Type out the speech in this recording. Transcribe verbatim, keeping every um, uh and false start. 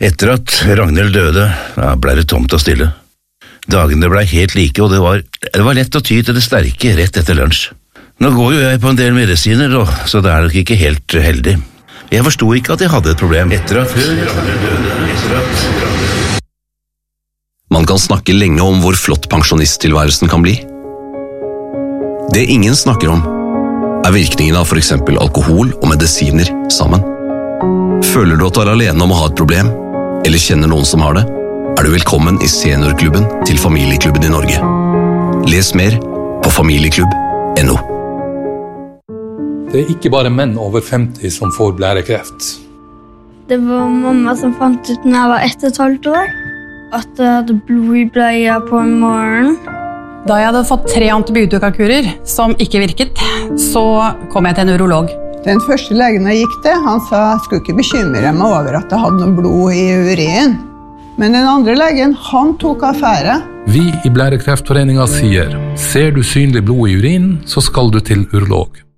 Etter at Ragnhild døde, ja, ble det tomt og stille. Dagene ble helt like, og det var, det var lett å ty til det sterke rett etter lunsj. Nå går jo jeg på en del medisiner, og, så det er nok ikke helt heldig. Jeg forstod ikke at jeg hadde et problem. Etter at Ragnhild døde, etter at... Man kan snakke lenge om hvor flott pensjonisttilværelsen kan bli. Det ingen snakker om, er virkningen av for eksempel alkohol og medisiner sammen. Føler du at du er alene om å ha et problem, eller kjenner noen som har det, er du velkommen i seniorklubben til Familieklubben i Norge. Les mer på familieklubb punktum no. Det er ikke bare menn over femti som får blærekreft. Det var mamma som fant ut når jeg var ett og et halvt år, at jeg hadde blod i bleia på en morgen. Da jeg hadde fått tre antibiotikakurer som ikke virket, så kom jeg til en urolog. Den første legen jeg gikk til, han sa jeg skulle ikke bekymre meg over at jeg hadde noe blod i urin. Men den andre legen, han tok affære. Vi i Blærekreftforeningen sier, ser du synlig blod i urin, så skal du til urolog.